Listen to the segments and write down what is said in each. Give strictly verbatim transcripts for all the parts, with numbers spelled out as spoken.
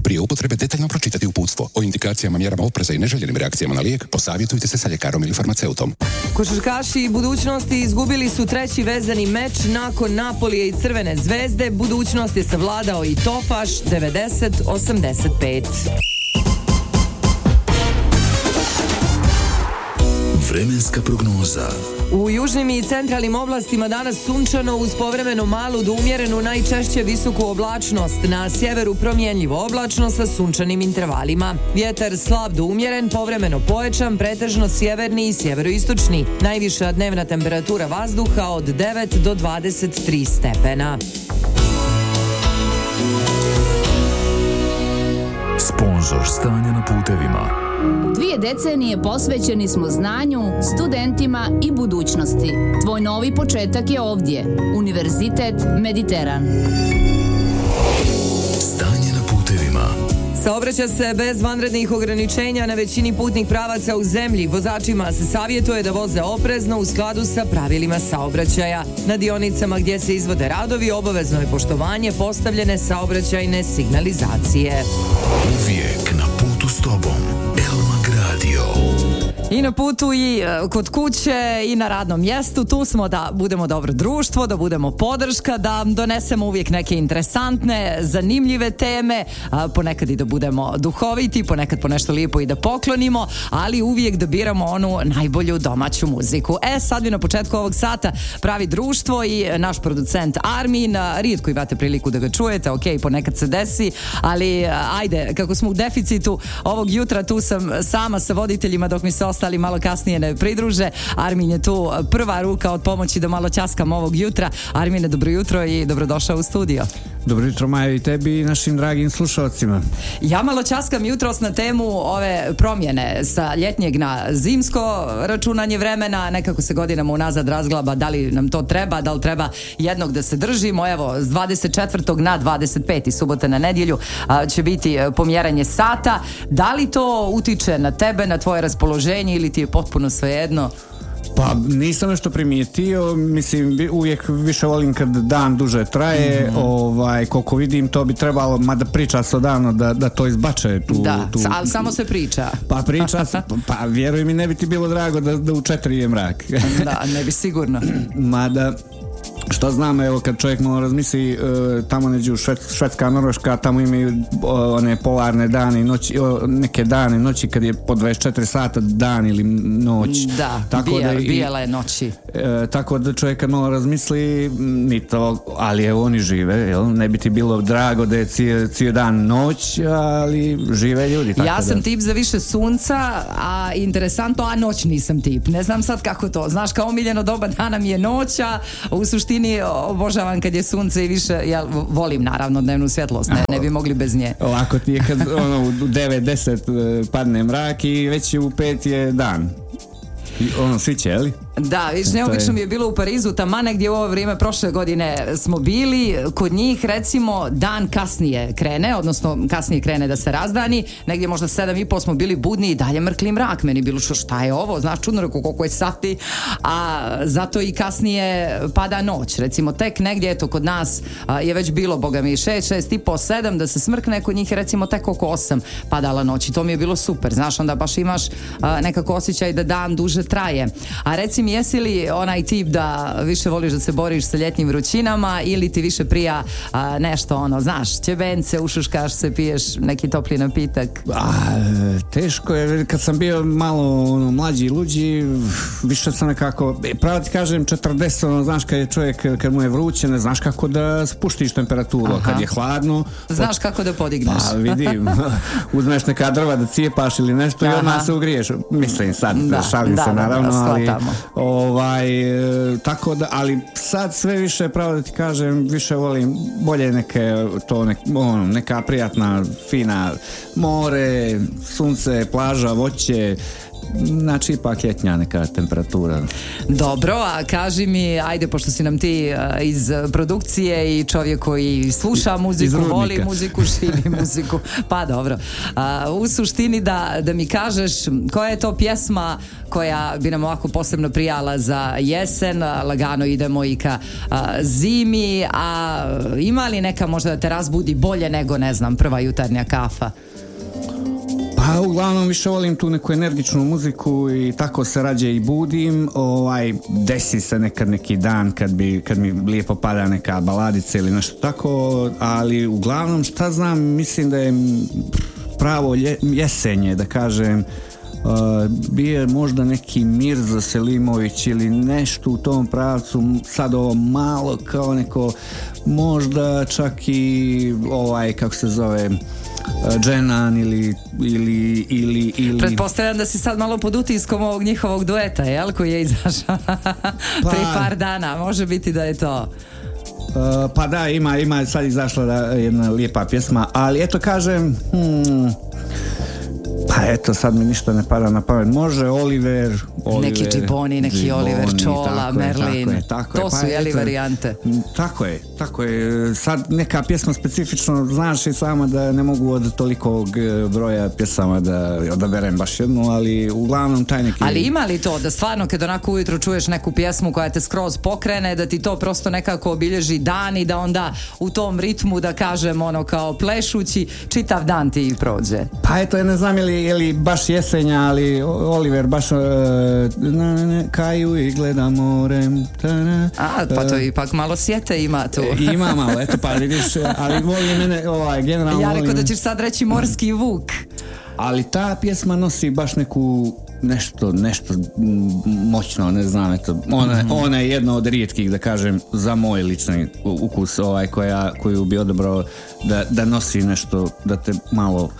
Prije upotrebe detaljno pročitati uputstvo. O indikacijama, mjerama opreza i neželjenim reakcijama na lijek posavjetujte se sa ljekarom ili farmaceutom. Košarkaši budućnosti izgubili su treći vezani meč nakon Napolija i Crvene zvezde. Budućnost je savladao i Tofaš devedeset osamdeset pet. Vremenska prognoza. U južnim i centralnim oblastima danas sunčano uz povremeno malu do umjerenu najčešće visoku oblačnost. Na sjeveru promjenljivo oblačno sa sunčanim intervalima. Vjetar slab do umjeren, povremeno pojačan, pretežno sjeverni i sjeveroistočni. Najviša dnevna temperatura vazduha od devet do dvadeset tri stepena. Sponzor stanja na putevima. Dvije decenije posvećeni smo znanju, studentima i budućnosti. Tvoj novi početak je ovdje. Univerzitet Mediteran. Stanje na putevima. Saobraća se bez vanrednih ograničenja na većini putnih pravaca u zemlji. Vozačima se savjetuje da voze oprezno u skladu sa pravilima saobraćaja. Na dionicama gdje se izvode radovi obavezno je poštovanje postavljene saobraćajne signalizacije. Uvijek na putu s tobom. Elmag Radio. I na putu i kod kuće i na radnom mjestu. Tu smo da budemo dobro društvo, da budemo podrška, da donesemo uvijek neke interesantne, zanimljive teme, ponekad i da budemo duhoviti, ponekad po nešto lijepo i da poklonimo, ali uvijek da biramo onu najbolju domaću muziku. E, sad vi na početku ovog sata pravi društvo i naš producent Armin. Rijetko imate priliku da ga čujete, ok, ponekad se desi, ali ajde, kako smo u deficitu ovog jutra, tu sam sama sa voditeljima dok mi se ostali malo kasnije ne pridruže. Armin je tu prva ruka od pomoći da malo ćaskam ovog jutra. Armine, dobro jutro i dobrodošao u studio. Dobro jutro, Maja, i tebi i našim dragim slušalcima. Ja malo ćaskam jutros na temu ove promjene sa ljetnjeg na zimsko računanje vremena. Nekako se godinama unazad razglaba da li nam to treba, da li treba jednog da se držimo. Evo, s dvadeset četvrtog na dvadeset peti subota na nedjelju a, će biti pomjeranje sata. Da li to utiče na tebe, na tvoje raspoloženje ili ti je potpuno svejedno? Pa nisam nešto primijetio, mislim uvijek više volim kad dan duže traje, mm-hmm. ovaj, koliko vidim to bi trebalo, mada priča se odavno da, da to izbače tu, da, tu, ali samo se priča. Pa priča se, pa vjeruj mi ne bi ti bilo drago da, da u četiri je mrak. Da, ne bi sigurno. Mada što znam, evo kad čovjek malo razmisli, uh, tamo neđu Šved, Švedska, Norveška, tamo imaju uh, one polarne dane i noći, uh, neke dane, noći kad je po dvadeset četiri sata dan ili noć. Da, tako bijel, da i, bijele noći. Uh, tako da čovjek kad malo razmisli, ni to, ali evo oni žive, jel? Ne bi ti bilo drago da je cijel, cijel dan noć, ali žive ljudi. Tako ja sam da. tip za više sunca, a interesantno, a noć nisam tip. Ne znam sad kako to. Znaš, kao omiljeno doba dana mi je noć, a u suštini obožavam kad je sunce i više, ja volim naravno dnevnu svjetlost, ne, ne bi mogli bez nje. Ovako ti je kad ono, u devet deset padne mrak i već u pet je dan. I ono sviće, jeli? Da, viš, neobično mi je bilo u Parizu, tamo negdje u ovo vrijeme prošle godine smo bili, kod njih recimo dan kasnije krene, odnosno kasnije krene da se razdani, negdje možda sedam i pol smo bili budni i dalje mrkli mrak, meni bilo što šta je ovo, znaš, čudno rekao koliko je sati, a zato i kasnije pada noć, recimo tek negdje, eto kod nas a, je već bilo, boga mi, šest, šest i pol, sedam da se smrkne, kod njih je recimo tek oko osam padala noć i to mi je bilo super, znaš, onda baš imaš a, nekako osjećaj da dan duže traje, a recimo jesi li onaj tip da više voliš da se boriš sa ljetnim vrućinama ili ti više prija a, nešto ono, znaš, ćebence, ušuškaš se, piješ neki topli napitak? A, teško je, kad sam bio malo ono, mlađi i luđi, više sam nekako, pravo ti kažem četrdeset, ono, znaš kad je čovjek, kad mu je vruće, ne znaš kako da spuštiš temperaturu, aha. Kad je hladno znaš pot... kako da podigneš. Pa vidim, uzmeš neka drva da cijepaš ili nešto, aha. I odmah se ugriješ, mislim sad, da, šalim da, se naravno, da, ali ovaj, e, tako da, ali sad sve više, pravo da ti kažem, više volim bolje neke, to nek, ono, neka prijatna, fina more, sunce, plaža, voće, znači ipak ljetnja neka temperatura. Dobro, a kaži mi, ajde, pošto si nam ti uh, iz produkcije i čovjek koji sluša muziku, voli muziku, živi muziku, pa dobro. Uh, u suštini da, da mi kažeš koja je to pjesma koja bi nam ovako posebno prijala za jesen, lagano idemo i ka uh, zimi, a ima li neka možda da te razbudi bolje nego, ne znam, prva jutarnja kafa? Pa uglavnom više volim tu neku energičnu muziku i tako se rađe i budim. Ovaj, desi se nekad neki dan kad, bi, kad mi lijepo pada neka baladica ili nešto tako, ali uglavnom šta znam, mislim da je pravo lje, jesenje, da kažem. Uh, bio je možda neki Mirza Selimović ili nešto u tom pravcu, sad ovo malo kao neko, možda čak i ovaj, kako se zove, Dženan ili, ili, ili, ili... Pretpostavljam da si sad malo pod utiskom ovog njihovog dueta, jel, koji je izašao pa, prije par dana, može biti da je to. Uh, pa da, ima, ima sad izašla da, jedna lijepa pjesma, ali eto kažem, hmm, pa eto, sad mi ništa ne pada na pamet. Može Oliver, Oliver neki Džiboni, neki Džiboni, Oliver, Čola, Merlin, tako je, tako to je, su pa jeli eto, varijante. Tako je, tako je. Sad neka pjesma specifično, znaš i sama da ne mogu od tolikog broja pjesama da odaberem baš jednu, ali uglavnom taj neki... Ali ima li to da stvarno kad onako ujutro čuješ neku pjesmu koja te skroz pokrene, da ti to prosto nekako obilježi dan i da onda u tom ritmu, da kažem, ono kao plešući, čitav dan ti prođe? Pa eto, ja ne znam ili, ili baš jesenja, ali Oliver baš uh, na, ne, kaju i gleda morem. Ta, a, pa to ipak malo sjete ima tu. Ima malo, eto pa vidiš, ali voli mene, ovaj, generalno ja rekao volim... da ćeš sad reći Morski vuk. Ali ta pjesma nosi baš neku nešto, nešto moćno, ne znam, eto, ona, mm-hmm. ona je jedna od rijetkih, da kažem, za moj lični ukus, ovaj, koja, koju bi odabrao da, da nosi nešto, da te malo,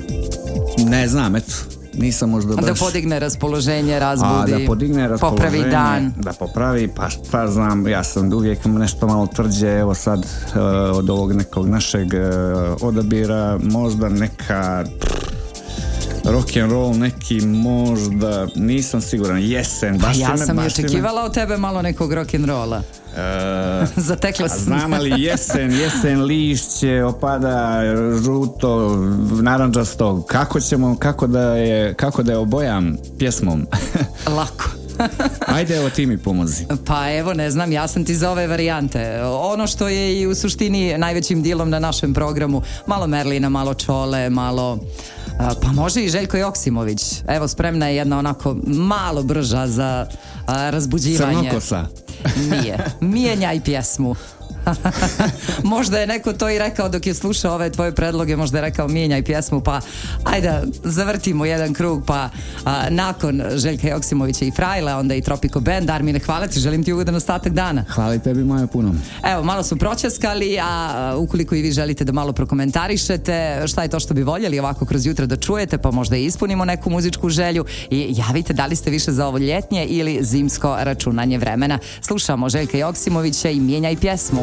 ne znam, eto, nisam možda baš... Da podigne raspoloženje, razbudi, a, da podigne raspoloženje, popravi dan. Da popravi, pa šta znam, ja sam uvijek nešto malo tvrđe, evo sad uh, od ovog nekog našeg uh, odabira, možda neka... rock and roll neki, možda nisam siguran, jesen baš pa ja me, sam baš očekivala me... od tebe malo nekog rock and rolla. Uh, zatekla sam. Znam ali jesen, jesen lišće opada žuto, naranđasto, kako ćemo, kako da je, kako da je obojam pjesmom? Lako. Ajde, evo ti mi pomozi. Pa evo, ne znam, ja sam ti za ove varijante. Ono što je i u suštini najvećim dijelom na našem programu, malo Merlina, malo Čole, malo... pa može i Željko Joksimović. Evo, spremna je jedna onako malo brža za a, razbuđivanje. Crnokosa. Nije. Mijenjaj pjesmu. Možda je neko to i rekao dok je slušao ove tvoje predloge, možda je rekao mijenjaj pjesmu, pa ajde zavrtimo jedan krug, pa a, nakon Željka Joksimovića i Frajla, onda i Tropico Band. Armine, hvala ti, želim ti ugodan ostatak dana. Hvala tebi, Maja, puno. Evo, malo su proćaskali, a ukoliko i vi želite da malo prokomentarišete šta je to što bi voljeli ovako kroz jutro da čujete, pa možda i ispunimo neku muzičku želju, i javite da li ste više za ovo ljetnje ili zimsko računanje vremena. Slušamo Željka Joksimovića i mijenjaj pjesmu.